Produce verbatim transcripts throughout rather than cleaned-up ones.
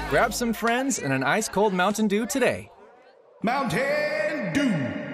Grab some friends and an ice-cold Mountain Dew today. Mountain Dew.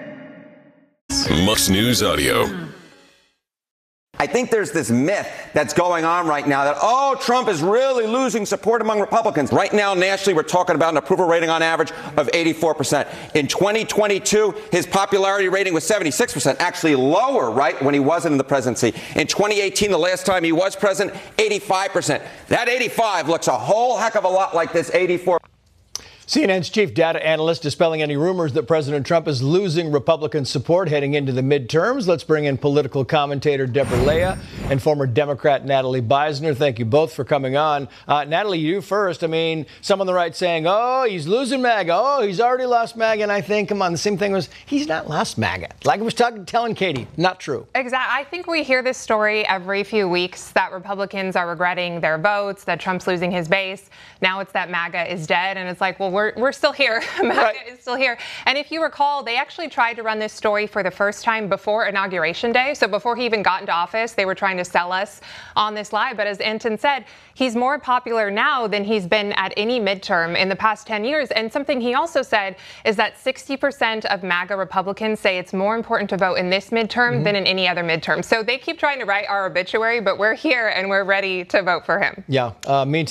Mux News Audio. I think there's this myth that's going on right now that, oh, Trump is really losing support among Republicans. Right now, nationally, we're talking about an approval rating on average of eighty-four percent. In twenty twenty-two, his popularity rating was seventy-six percent, actually lower, right, when he wasn't in the presidency. In twenty eighteen, the last time he was president, eighty-five percent. That eighty-five looks a whole heck of a lot like this eighty-four. C N N's chief data analyst dispelling any rumors that President Trump is losing Republican support heading into the midterms. Let's bring in political commentator Deborah Leah and former Democrat Natalie Beisner. Thank you both for coming on. Uh, Natalie, you first. I mean, some on the right saying, oh, he's losing MAGA. Oh, he's already lost MAGA. And I think, come on, the same thing was, he's not lost MAGA. Like I was talking, telling Katie, not true. Exactly. I think we hear this story every few weeks that Republicans are regretting their votes, that Trump's losing his base. Now it's that MAGA is dead. And it's like, well, We're, we're still here. MAGA right. is still here. And if you recall, they actually tried to run this story for the first time before Inauguration Day. So before he even got into office, they were trying to sell us on this lie. But as Anton said, he's more popular now than he's been at any midterm in the past ten years. And something he also said is that sixty percent of MAGA Republicans say it's more important to vote in this midterm mm-hmm. than in any other midterm. So they keep trying to write our obituary, but we're here and we're ready to vote for him. Yeah. Uh, meantime,